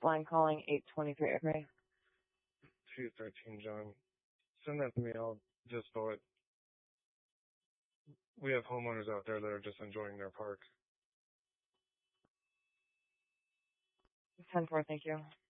line calling 823. Okay. 213, John. Send that to me. I'll just vote it. We have homeowners out there that are just enjoying their park. 10-4, thank you.